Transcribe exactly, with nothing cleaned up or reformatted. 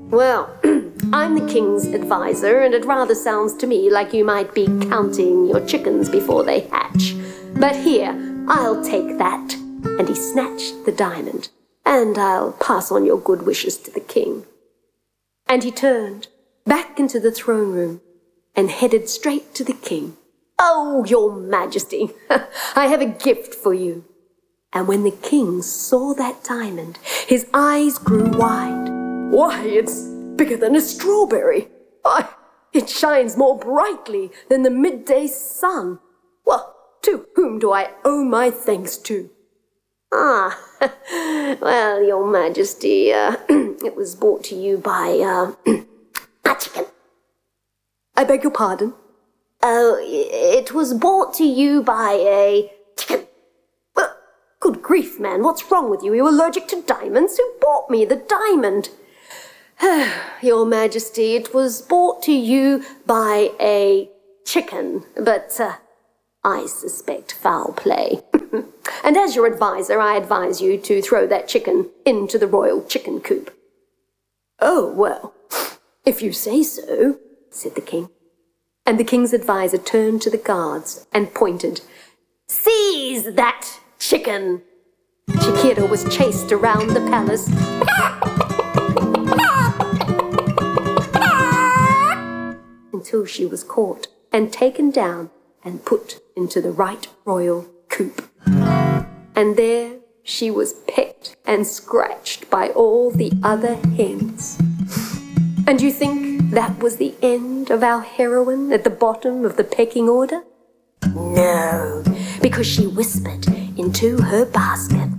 Well, I'm the king's advisor, and it rather sounds to me like you might be counting your chickens before they hatch. But here, I'll take that. And he snatched the diamond, and I'll pass on your good wishes to the king. And he turned back into the throne room and headed straight to the king. Oh, your majesty, I have a gift for you. And when the king saw that diamond, his eyes grew wide. Why, it's bigger than a strawberry. Why, it shines more brightly than the midday sun. Well, to whom do I owe my thanks to? Ah, well, your majesty, uh, it was brought to you by, uh, a chicken. I beg your pardon? Oh, it was brought to you by a chicken. Well, good grief, man, what's wrong with you? Are you allergic to diamonds? Who bought me the diamond? Your majesty, it was brought to you by a chicken, but, uh, I suspect foul play. And as your advisor, I advise you to throw that chicken into the royal chicken coop. Oh, well, if you say so, said the king. And the king's advisor turned to the guards and pointed. Seize that chicken! Shakira was chased around the palace. Until she was caught and taken down and put into the right royal coop. And there she was pecked and scratched by all the other hens. And you think that was the end of our heroine at the bottom of the pecking order? No, because she whispered into her basket,